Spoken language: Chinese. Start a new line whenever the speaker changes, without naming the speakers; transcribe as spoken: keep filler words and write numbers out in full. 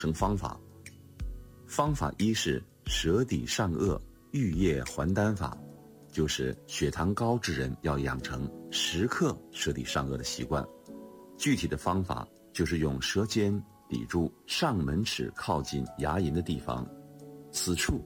成方法。方法一是舌抵上颚，玉液还丹法，就是血糖高之人要养成时刻舌抵上颚的习惯。具体的方法就是用舌尖抵住上门齿靠近牙龈的地方，此处